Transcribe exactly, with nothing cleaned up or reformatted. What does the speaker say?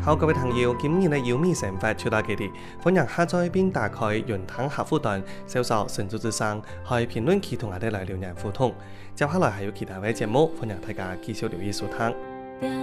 好，各位朋友，今日嘅要米成法就到這裡，歡迎下載並打開雲吞客戶端，搜索神州之聲，喺評論區同我哋來留言互動。接下來還有其他嘅節目，歡迎大家繼續留意收聽。